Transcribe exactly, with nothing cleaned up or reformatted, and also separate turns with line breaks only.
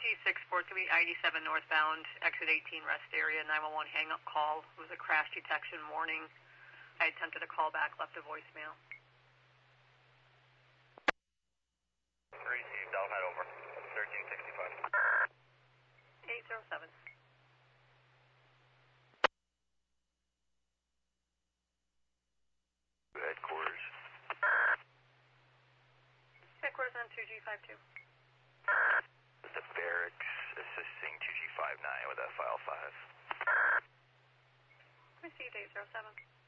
G six four, it's going to be eighty-seven northbound, exit eighteen rest area, nine one one hang-up call. It was a crash detection warning. I attempted to call back, left a voicemail.
Received, I'll head over. thirteen sixty-five.
eight zero seven.
Headquarters.
Headquarters on two G five two.
The barracks assisting two G five nine with that file five.
Received eight zero seven.